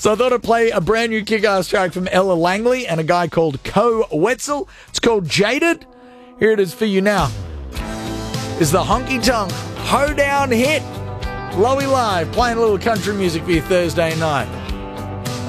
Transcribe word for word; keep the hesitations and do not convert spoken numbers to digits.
So I thought I'd play a brand new kick-ass track from Ella Langley and a guy called Co Wetzel. It's called Jaded. Here it is for you now. Is the Honky Tonk Hoedown hit. Lowy Live playing a little country music for you Thursday night.